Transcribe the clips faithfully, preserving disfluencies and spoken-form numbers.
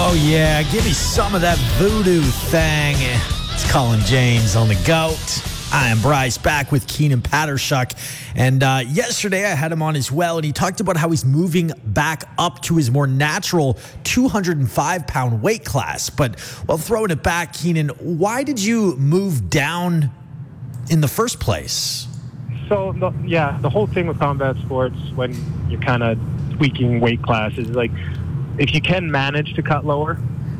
Oh, yeah. Give me some of that voodoo thing. It's Colin James on the GOAT. I am Bryce, back with Keenan Patershuk. And uh, yesterday I had him on as well, and he talked about how he's moving back up to his more natural two hundred five pound weight class. But while throwing it back, Keenan, why did you move down in the first place? So, the, yeah, the whole thing with combat sports, when you're kind of tweaking weight classes, like, if you can manage to cut lower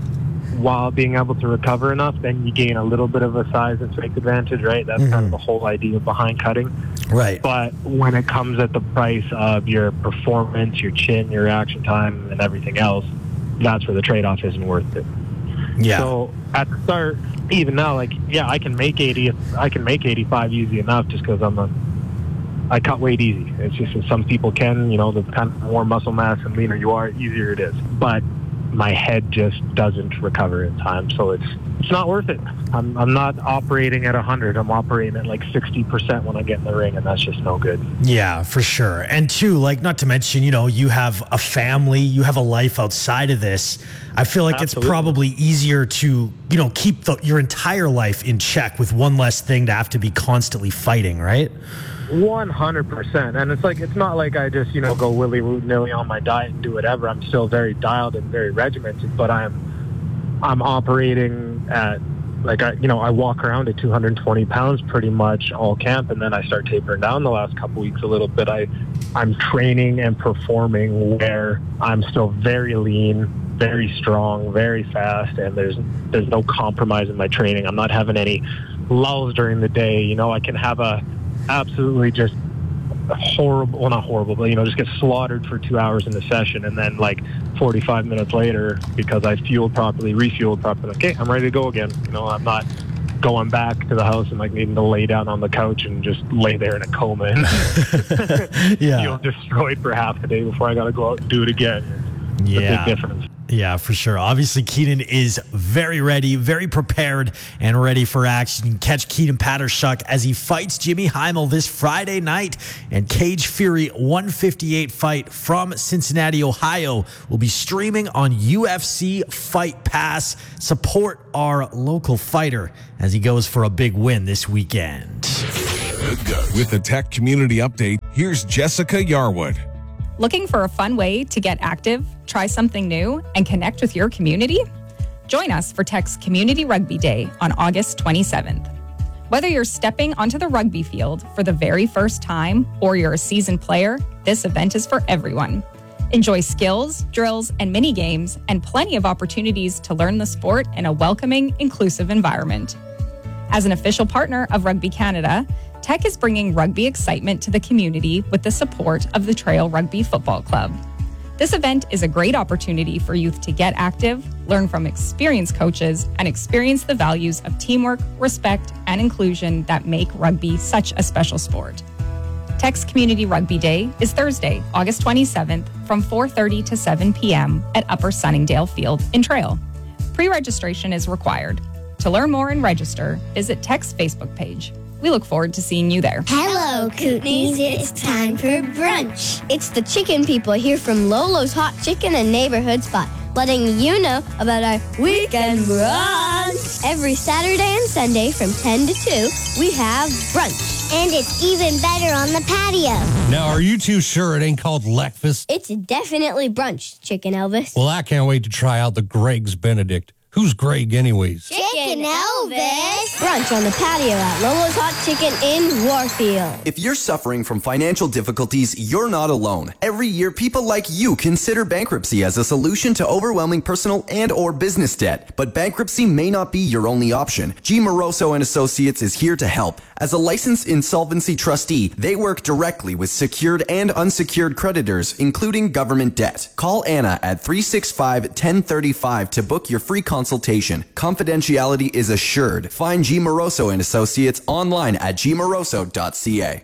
while being able to recover enough, then you gain a little bit of a size and strength advantage, right? That's mm-hmm. kind of the whole idea behind cutting. Right. But when it comes at the price of your performance, your chin, your reaction time, and everything else, that's where the trade-off isn't worth it. Yeah. So at the start, even now, like, yeah, I can make eighty, I can make eighty-five easy enough just because I'm a, I cut weight easy. It's just that some people can, you know, the kind of more muscle mass and leaner you are, easier it is. But my head just doesn't recover in time, so it's it's not worth it. I'm I'm not operating at one hundred. I'm operating at like sixty percent when I get in the ring, and that's just no good. Yeah, for sure. And two, like, not to mention, you know, you have a family, you have a life outside of this. I feel like Absolutely. It's probably easier to, you know, keep the, your entire life in check with one less thing to have to be constantly fighting, right? one hundred percent. And it's like, it's not like I just, you know, go willy-nilly on my diet and do whatever. I'm still very dialed and very regimented, but I'm I'm operating at, like, I, you know, I walk around at two hundred twenty pounds pretty much all camp, and then I start tapering down the last couple weeks a little bit. I, I'm training and performing where I'm still very lean, very strong, very fast, and there's there's no compromise in my training. I'm not having any lulls during the day. You know, I can have a absolutely just horrible, well, not horrible, but, you know, just get slaughtered for two hours in the session, and then like forty-five minutes later, because I fueled properly, refueled properly, okay, I'm ready to go again. You know, I'm not going back to the house and like needing to lay down on the couch and just lay there in a coma and yeah. feel destroyed for half the day before I got to go out and do it again. It's yeah. a big difference. Yeah, for sure. Obviously, Keenan is very ready, very prepared, and ready for action. You can catch Keenan Patershuk as he fights Jimmy Heimel this Friday night. And Cage Fury one fifty-eight fight from Cincinnati, Ohio will be streaming on U F C Fight Pass. Support our local fighter as he goes for a big win this weekend. With the Tech Community Update, here's Jessica Yarwood. Looking for a fun way to get active, try something new, and connect with your community? Join us for Tech's Community Rugby Day on August twenty-seventh. Whether you're stepping onto the rugby field for the very first time or you're a seasoned player, this event is for everyone. Enjoy skills, drills, and mini games, and plenty of opportunities to learn the sport in a welcoming, inclusive environment. As an official partner of Rugby Canada, Tech is bringing rugby excitement to the community with the support of the Trail Rugby Football Club. This event is a great opportunity for youth to get active, learn from experienced coaches, and experience the values of teamwork, respect, and inclusion that make rugby such a special sport. Tech's Community Rugby Day is Thursday, August twenty-seventh from four thirty to seven p.m. at Upper Sunningdale Field in Trail. Pre-registration is required. To learn more and register, visit Tech's Facebook page. We look forward to seeing you there. Hello, Kootenays. It's time for brunch. It's the chicken people here from Lolo's Hot Chicken and Neighborhood Spot, letting you know about our weekend brunch. Every Saturday and Sunday from ten to two, we have brunch. And it's even better on the patio. Now, are you too sure it ain't called Leckfast? It's definitely brunch, Chicken Elvis. Well, I can't wait to try out the Greg's Benedict. Who's Greg anyways? Chicken Elvis! Brunch on the patio at Lolo's Hot Chicken in Warfield. If you're suffering from financial difficulties, you're not alone. Every year, people like you consider bankruptcy as a solution to overwhelming personal and or business debt. But bankruptcy may not be your only option. G. Moroso and Associates is here to help. As a licensed insolvency trustee, they work directly with secured and unsecured creditors, including government debt. Call Anna at three six five, one zero three five to book your free consultation. Confidentiality is assured. Find G. Moroso and Associates online at g moroso dot c a.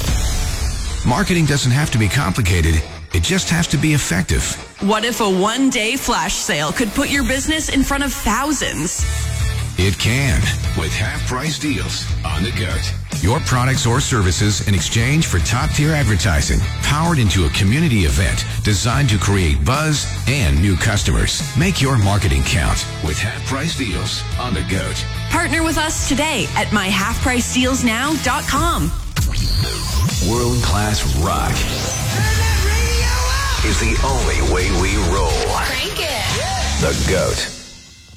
Marketing doesn't have to be complicated. It just has to be effective. What if a one-day flash sale could put your business in front of thousands? It can, with half-price deals on the GOAT. your products or services in exchange for top-tier advertising, powered into a community event designed to create buzz and new customers. Make your marketing count with half-price deals on the GOAT. Partner with us today at my half price deals now dot com. World-class rock is the only way we roll. Crank it. The GOAT.